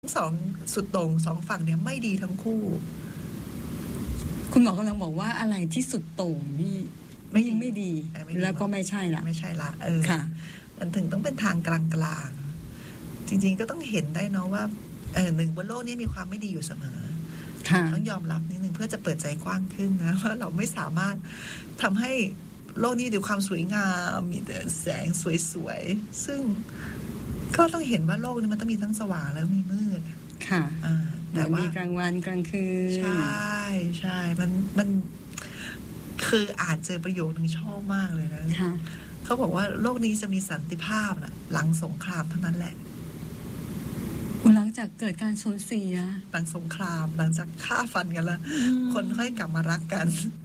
สองสุดโต่งสองฝั่งเนี่ยไม่ดีทั้งคู่คุณหมอกำลังบอกว่าอะไรที่สุดโต่งนี่ไม่ดีแล้วก็ไม่ใช่ละไม่ใช่ละค่ะมันถึงต้องเป็นทางกลางๆจริงๆก็ต้องเห็นได้เนาะว่าหนึ่งบนโลกนี้มีความไม่ดีอยู่เสมอต้องยอมรับนิดนึงเพื่อจะเปิดใจกว้างขึ้นนะว่าเราไม่สามารถทำให้โลกนี้ดูความสวยงามมีแต่แสงสวยๆซึ่งก็ต้องเห็นว่าโลกนี้มันต้องมีทั้งสว่างแล้วมีมืดค่ะแต่ว่ามีกลางวันกลางคืนใช่มันคืออ่านเจอประโยคนึงชอบมากเลยนะเขาบอกว่าโลกนี้จะมีสันติภาพนะหลังสงครามเท่านั้นแหละหลังจากเกิดการสูญเสียหลังสงครามหลังจากฆ่าฟันกันแล้วคนค่อยกลับมารักกัน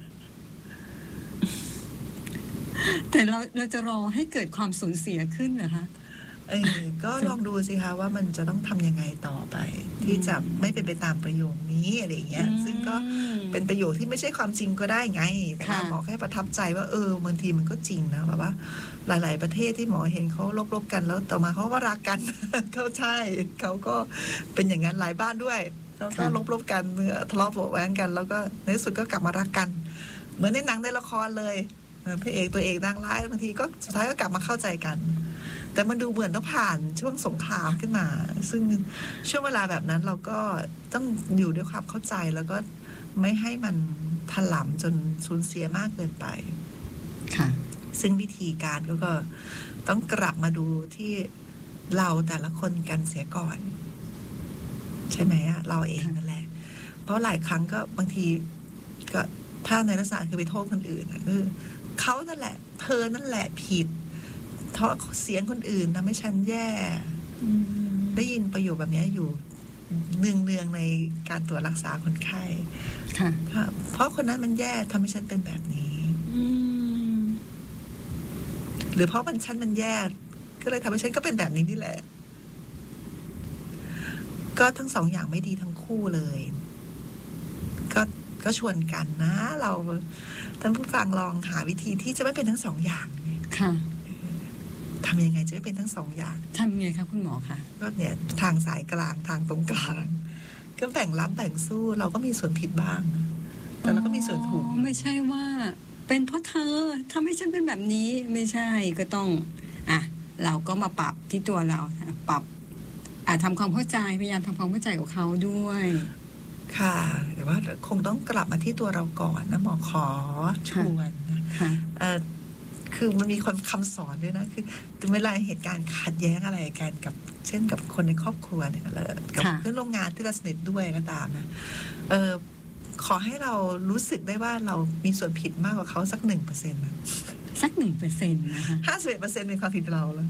แต่เราจะรอให้เกิดความสูญเสียขึ้นเหรอคะก็ลองดูสิคะว่ามันจะต้องทำยังไงต่อไปที่จะไม่เป็นไปตามประโยคนี้อะไรเงี้ยซึ่งก็เป็นประโยคที่ไม่ใช่ความจริงก็ได้ไงแต่หมอแค่ประทับใจว่าบางทีมันก็จริงนะแบบว่าหลายๆประเทศที่หมอเห็นเขาลบกันแล้วต่อมาเขาก็รักกัน เขาใช่เขาก็เป็นอย่างนั้นหลายบ้านด้วยแล้วก็ลบกันทะเลาะเบาะแว้งกันแล้วก็ในที่สุดก็กลับมารักกันเหมือนในหนังในละครเลยพระเอกตัวเอกนางร้ายบางทีก็สุดท้ายก็กลับมาเข้าใจกันแต่มันดูเหมือนต้องผ่านช่วงสงครามขึ้นมาซึ่งช่วงเวลาแบบนั้นเราก็ต้องอยู่ด้วยความเข้าใจแล้วก็ไม่ให้มันถลำจนสูญเสียมากเกินไปค่ะซึ่งวิธีการก็ต้องกลับมาดูที่เราแต่ละคนกันเสียก่อนใช่ไหมอะเราเองนั่นแหละเพราะหลายครั้งก็บางทีก็ถ้าในลักษณะคือไปโทษคนอื่นคือเขานั่นแหละเธอนั่นแหละผิดเพราะเสียงคนอื่นทำให้ฉันแย่ได้ยินประโยคแบบนี้อยู่เนืองในการตรวจรักษาคนไข้ค่ะเพราะคนนั้นมันแย่ทำให้ฉันเป็นแบบนี้หรือเพราะฉันมันแย่ก็เลยทำให้ฉันก็เป็นแบบนี้นี่แหละก็ทั้งสองอย่างไม่ดีทั้งคู่เลยก็ชวนกันนะเราท่านผู้ฟังลองหาวิธีที่จะไม่เป็นทั้งสองอย่างค่ะทำยังไงจะไม่เป็นทั้งสองอย่างทำยังไงคะคุณหมอคะก็เนี่ยทางสายกลางทางตรงกลางก็แบ่งรับแบ่งสู้เราก็มีส่วนผิดบ้างแต่เราก็มีส่วนถูกไม่ใช่ว่าเป็นเพราะเธอทำให้ฉันเป็นแบบนี้ไม่ใช่ก็ต้องเราก็มาปรับที่ตัวเราปรับทำความเข้าใจพยายามทำความเข้าใจกับเขาด้วยค่ะแต่ว่าคงต้องกลับมาที่ตัวเราก่อนนะหมอขอชวนนะคือมันมีคำสอนด้วยนะคือเวลาเหตุการณ์ขัดแย้งอะไรกันกับเช่นกับคนในครอบครัวเนี่ยกับเพื่อนร่วมงานที่เราสนิทด้วยก็ตามนะขอให้เรารู้สึกได้ว่าเรามีส่วนผิดมากกว่าเขาสัก 1% นะสัก 1% นะคะ 51%เป็นความผิดเราแล้ว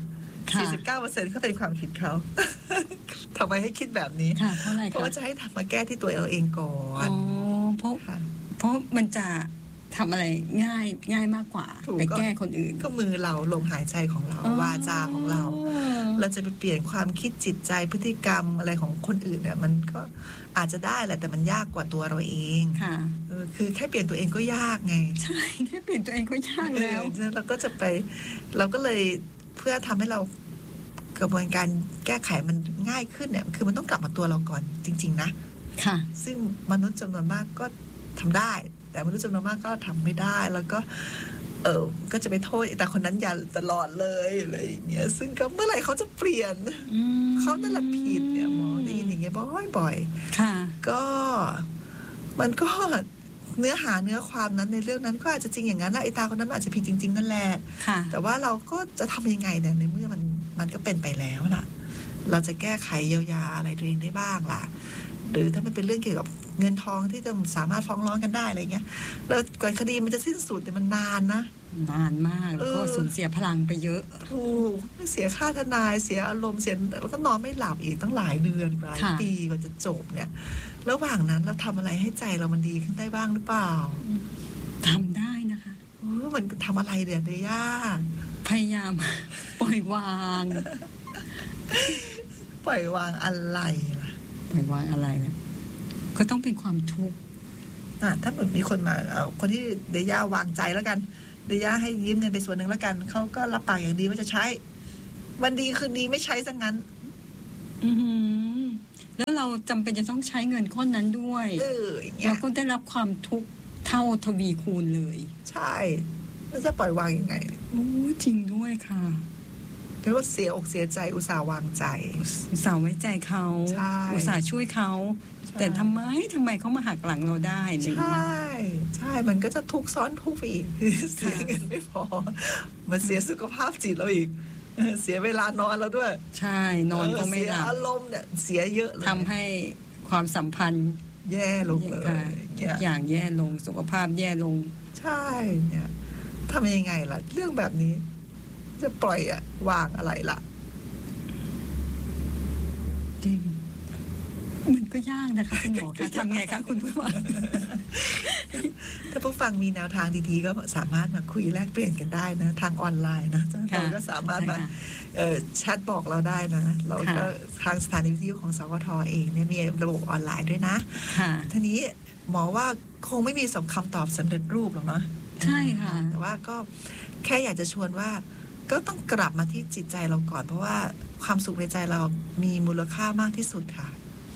49%ก็เป็นความผิดเขาทำไมให้คิดแบบนี้เพราะว่าจะให้ทำมาแก้ที่ตัวเราเองก่อนเพราะมันจะทำอะไรง่ายมากกว่าไปแก้คนอื่นก็มือเราลมหายใจของเราวาจาของเราจะไปเปลี่ยนความคิดจิตใจพฤติกรรมอะไรของคนอื่นเนี่ยมันก็อาจจะได้แหละแต่มันยากกว่าตัวเราเองค่ะคือแค่เปลี่ยนตัวเองก็ยากไงใช่แค่เปลี่ยนตัวเองก็ยากแล้วเราก็เลยเพื่อทำให้เรากระบวนการแก้ไขมันง่ายขึ้นเนี่ยคือมันต้องกลับมาตัวเราก่อนจริงๆนะค่ะซึ่งมนุษย์จำนวนมากก็ทำได้แต่มนุษย์จำนวนมากก็ทำไม่ได้แล้วก็ก็จะไปโทษแต่คนนั้นอย่าตลอดเลยอะไรอย่างเงี้ยซึ่งก็เมื่อไหร่เขาจะเปลี่ยนเขานั่นแหละผิดเนี่ยหมอได้ยินอย่างเงี้ยบ่อยๆค่ะก็มันก็เนื้อความนั้นในเรื่องนั้นก็อาจจะจริงอย่างนั้นนะไอ้ตาคนนั้นอาจจะผิดจริงๆนั่นแหละแต่ว่าเราก็จะทำยังไงเนี่ยในเมื่อมันก็เป็นไปแล้วล่ะเราจะแก้ไขเยียวยาอะไรตัวเองได้บ้างล่ะหรือถ้ามันเป็นเรื่องเกี่ยวกับเงินทองที่จะสามารถฟ้องร้องกันได้อะไรเงี้ยแล้วก่อนคดีมันจะสิ้นสุดเนี่ยมันนานนะนานมากแล้วก็สูญเสียพลังไปเยอะถูกเสียค่าทนายเสียอารมณ์เสียแล้วก็นอนไม่หลับอีกตั้งหลายเดือนหลายปีกว่าจะจบเนี่ยระหว่างนั้นเราทำอะไรให้ใจเรามันดีขึ้นได้บ้างหรือเปล่าทำได้นะคะมันทำอะไรเดี๋ยวได้ยากพยายามปล่อยวางอะไรล่ะปล่อยวางอะไรนะก็ต้องเป็นความทุกข์ถ้าเหมือนมีคนมาคนที่เดย่าวางใจแล้วกันเดย่าให้ยืมเงินไปส่วนหนึ่งแล้วกันเขาก็รับปากอย่างดีว่าจะใช้วันดีคืนดีไม่ใช้ซะงั้นแล้วเราจำเป็นจะต้องใช้เงินก้อนนั้นด้วยอย่างเงี้เรายก็ได้รับความทุกข์เท่าทวีคูณเลยใช่แล้วจะปล่อยวางยังไงโอ้จริงด้วยค่ะเรียกว่าเสียอกเสียใจอุตส่าห์วางใจอุตส่าห์ไว้ใจเขาใช่อุตส่าห์ช่วยเขา แต่ทำไมเขามาหักหลังเราได้อะไรอย่างใช่เงี้ยใช่มันก็จะทุกข์ซ้อนทุกข์ไปอีก เสียเงินไม่พอ มันเสียสุขภาพจิตเราอีกเสียเวลานอนเราด้วยใช่นอนก็ไม่หลับเสียอารมณ์เนี่ยเสียเยอะเลยทำให้ความสัมพันธ์แย่ลงเลยค่ะทุกอย่างแย่ลงสุขภาพแย่ลงใช่เนี่ยทำยังไงล่ะ เรื่องแบบนี้ จะปล่อยอะวางอะไรล่ะจริงมันก็ยากนะคะคุณหมอคะทำไงคะคุณผู้ฟังถ้าผู้ฟังมีแนวทางดีๆก็สามารถมาคุยแลกเปลี่ยนกันได้นะ ทางออนไลน์นะเราก็สามารถมาแชทบอกเราได้นะ เราก็ทางสถานีวิทยุของสวทเองเนี่ยมีระบบออนไลน์ด้วยนะค่ะทีนี้หมอว่าคงไม่มีสองคำตอบสำเร็จรูปหรอกเนาะใช่ค่ะแต่ว่าก็แค่อยากจะชวนว่า ก็ต้องกลับมาที่จิตใจเราก่อน เพราะว่าความสุขในใจเรามีมูลค่ามากที่สุดค่ะ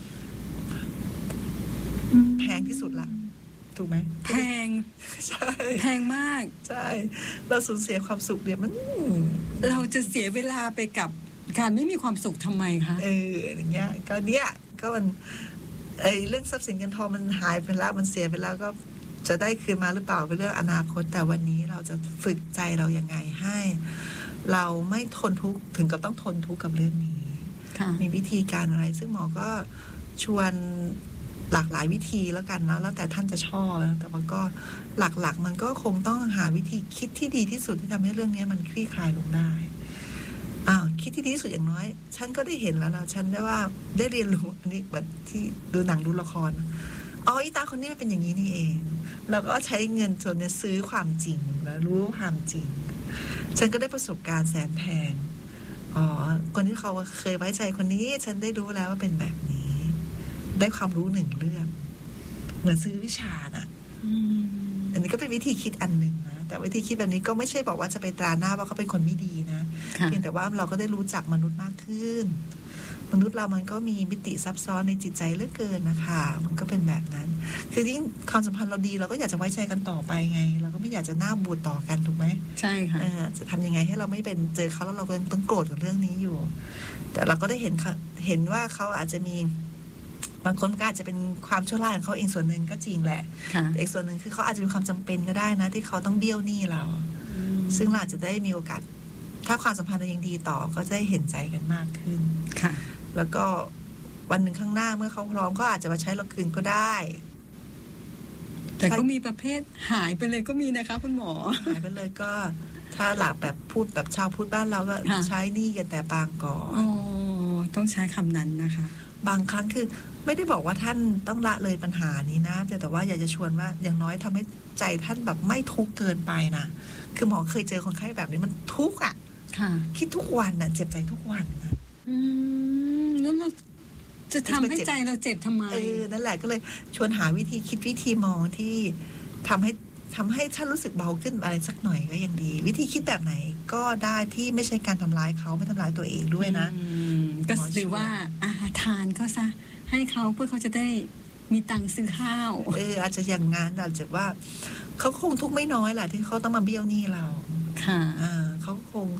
แพงที่สุดละถูกไหมแพงใช่แพงมากใช่ เราสูญเสียความสุขเนี่ยมันเราจะเสียเวลาไปกับการไม่มีความสุขทำไมคะอย่างเงี้ยก็เนี่ยก็มันเรื่องทรัพย์สินเงินทองมันหายไปแล้วมันเสียไปแล้วก็จะได้คืนมาหรือเปล่าเป็นเรื่องอนาคต แต่วันนี้เราจะฝึกใจเรายังไงให้ เราไม่ทนทุกข์ถึงกับต้องทนทุกข์กับเรื่องนี้ค่ะมีวิธีการอะไร ซึ่งหมอก็ชวนหลากหลายวิธีแล้วกันนะแล้วแต่ท่านจะชอบนะแต่ว่าก็หลักๆ มันก็คงต้องหาวิธีคิดที่ดีที่สุดที่ทำให้เรื่องนี้มันคลี่คลายลงได้คิดที่ดีที่สุดอย่างน้อย ฉันก็ได้เห็นแล้วนะฉันได้ว่าได้เรียนรู้อันนี้แบบที่ดูหนังดูละครอีตาคนนี้มันเป็นอย่างนี้นี่เองแล้วก็ใช้เงินส่วนนี้ซื้อความจริงแล้วรู้ความจริง ฉันก็ได้ประสบการณ์แสนแพงคนที่เขาเคยไว้ใจคนนี้ ฉันได้รู้แล้วว่าเป็นแบบนี้ ได้ความรู้หนึ่งเรื่องเหมือนซื้อวิชาน่ะอันนี้ก็เป็นวิธีคิดอันหนึ่งนะแต่วิธีคิดแบบนี้ก็ไม่ใช่บอกว่าจะไปตราหน้าว่าเขาเป็นคนไม่ดีนะเพียงแต่ว่าเราก็ได้รู้จักมนุษย์มากขึ้น มนุษย์เรามันก็มีมิติซับซ้อนในจิตใจเหลือเกินนะคะมันก็เป็นแบบนั้น คือยิ่งความสัมพันธ์เราดีเราก็อยากจะไว้ใจกันต่อไปไง เราก็ไม่อยากจะหน้าบูดต่อกันถูกไหมใช่ค่ะจะทำยังไงให้เราไม่เป็นเจอเขาแล้วเราก็ต้องโกรธกับเรื่องนี้อยู่ แต่เราก็ได้เห็นว่าเขาอาจจะมีบางคนก็อาจจะเป็นความชั่วร้ายของเขาเองส่วนหนึ่งก็จริงแหละแต่อีกส่วนหนึ่งคือเขาอาจจะมีความจำเป็นก็ได้นะ ที่เขาต้องเบี้ยวหนี้เรา ซึ่งเราจะได้มีโอกาสถ้าความสัมพันธ์เรายังดีต่อก็จะได้เห็นใจกันมากขึ้นค่ะแล้วก็วันหนึ่งข้างหน้าเมื่อเขาพร้อมก็อาจจะมาใช้เราคืนก็ได้แต่ก็มีประเภทหายไปเลยก็มีนะคะคุณหมอหายไปเลยก็ถ้าหลักแบบพูดแบบชาวพุทธบ้านเราก็ใช้หนี้กันแต่ปางก่อนต้องใช้คำนั้นนะคะบางครั้งคือไม่ได้บอกว่าท่านต้องละเลยปัญหานี้นะแต่ว่าอยากจะชวนว่าอย่างน้อยทำให้ใจท่านแบบไม่ทุกข์เกินไปนะคือหมอเคยเจอคนไข้แบบนี้มันทุกข์อ่ะคิดทุกวันน่ะเจ็บใจทุกวันนะแล้วเราจะทำให้ใจเราเจ็บทำไมนั่นแหละก็เลยชวนหาวิธีคิดวิธีมองที่ทำให้ท่านรู้สึกเบาขึ้นอะไรสักหน่อยก็ยังดี วิธีคิดแบบไหนก็ได้ที่ไม่ใช่การทำร้ายเขาไม่ทำร้ายตัวเองด้วยนะก็หรือว่าทานก็ซะให้เขาเพื่อเขาจะได้มีตังค์ซื้อข้าวอาจจะอย่างงั้นอาจจะว่าเขาคงทุกข์ไม่น้อยแหละที่เขาต้องมาเบี้ยวหนี้เราค่ะเขาคง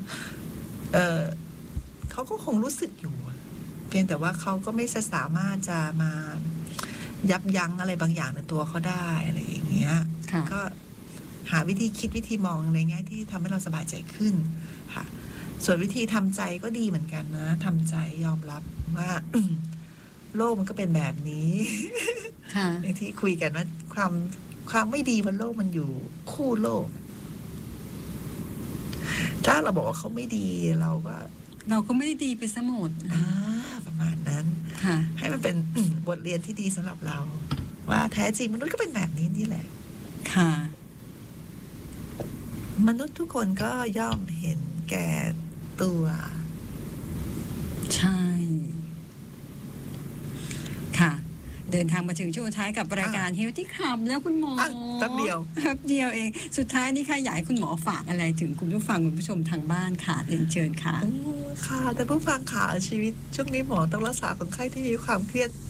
เขาก็คงรู้สึกอยู่เพียงแต่ว่าเขาก็ไม่สามารถจะมายับยั้งอะไรบางอย่างในตัวเขาได้อะไรอย่างเงี้ยก็หาวิธีคิดวิธีมองในแง่ที่ทำให้เราสบายใจขึ้นค่ะส่วนวิธีทำใจก็ดีเหมือนกันนะทำใจยอมรับว่า โลกมันก็เป็นแบบนี้อย่างที่คุยกันว่าความไม่ดีบนโลกมันอยู่คู่โลกถ้าเราบอกว่าเขาไม่ดีเราก็ไม่ได้ดีไปซะหมดประมาณนั้นให้มันเป็นบทเรียนที่ดีสำหรับเราว่าแท้จริงมนุษย์ก็เป็นแบบนี้นี่แหละค่ะมนุษย์ทุกคนก็ย่อมเห็นแก่ตัวใช่ค่ะเดินทางมาถึงช่วงท้ายกับรายการ Healthy Club แล้วคุณหมอแป๊บเดียวแป๊บเดียวเองสุดท้ายนี่ค่ะอยากให้คุณหมอฝากอะไรถึงคุณผู้ฟังคุณผู้ชมทางบ้านค่ะเรียนเชิญค่ะค่ะแต่ผู้ฟังค่ะชีวิตช่วงนี้หมอต้องรักษาคนไข้ที่มีความเครียด